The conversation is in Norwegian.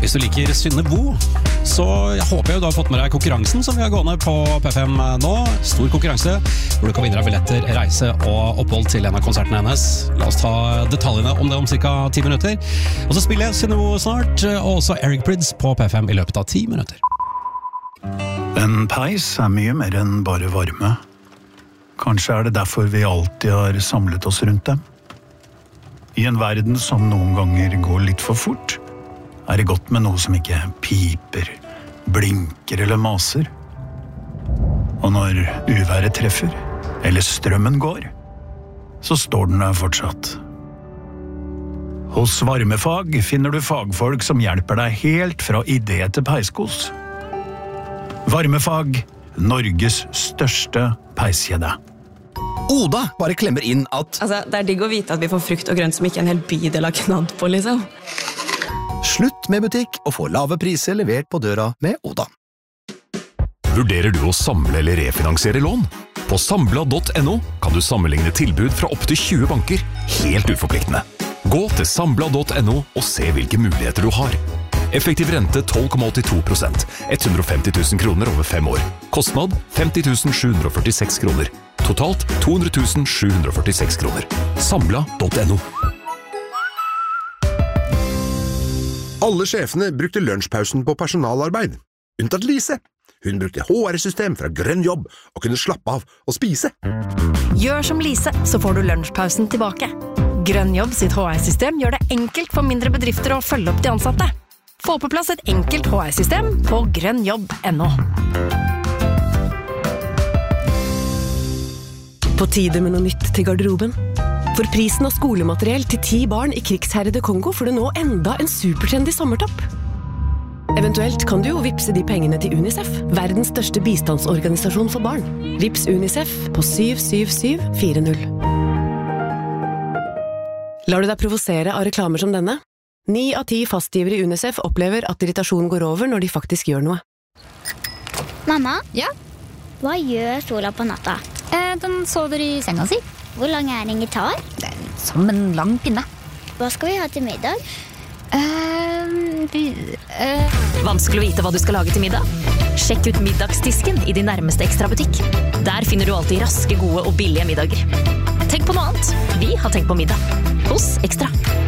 Hvis du liker Synne Bo, så jeg håper jeg du har fått med deg konkurransen som vi har gående på P5 nå. Stor konkurranse, hvor du kan vinne deg billetter, reise og opphold til en av konsertene hennes. La oss ta detaljene om det om cirka 10 minutter. Og så spiller jeg Synne Bo snart, og også Eric Prydz på P5 i løpet av 10 minutter. En peis mye mer enn bare varme. Kanskje det derfor vi alltid har samlet oss rundt dem. I en verden som noen ganger går litt for fort, det godt med noe som ikke piper, blinker eller maser. Og når uværet treffer, eller strømmen går, så står den der fortsatt. Hos Varmefag finner du fagfolk som hjelper deg helt fra idé til peiskos. Varmefag, Norges største peiskjede. Oda bare klemmer inn at det digg å vite at vi får frukt og grønt som ikke en hel bydel har knadd på, liksom. Slutt med butikk og få lave priser levert på døra med Oda. Vurderer du å samle eller refinansiere lån? På Sambla.no kan du sammenligne tilbud fra opp til 20 banker, helt uforpliktende. Gå til Sambla.no og se hvilke muligheter du har. Effektiv rente 12,82%, 150 000 kroner over 5 år. Kostnad 50 746 kroner. Totalt 200 746 kroner. Sambla.no. Alle sjefene brukte lunsjpausen på personalarbeid, unntatt Lise. Hun brukte HR-system fra Grønn Jobb og kunne slappe av og spise. Gjør som Lise, så får du lunsjpausen tilbake. Grønn Jobb sitt HR-system gjør det enkelt for mindre bedrifter å følge opp de ansatte. Få på plass et enkelt HR-system på grønnjobb.no. På tide med noe nytt til garderoben. For prisen av skolemateriell til 10 barn i krigsherrede Kongo får du nå enda en supertrendy sommertopp. Eventuelt kan du jo vipse de pengene til UNICEF, verdens største bistandsorganisasjon for barn. Vips UNICEF på 77740. Lar du deg provosere av reklamer som denne? 9 av 10 fastgivere i UNICEF opplever at irritasjonen går over når de faktisk gjør noe. Mamma? Ja? Hva gjør sola på natta? Den sover i senga si. Hvor lang en gitar? Som en lang pinne. Hva skal vi ha til middag? Vanskelig å vite hva du skal lage til middag? Sjekk ut middagsdisken i din nærmeste Ekstra-butikk. Der finner du alltid raske, gode og billige middager. Tenk på noe annet. Vi har tenkt på middag. Hos Ekstra.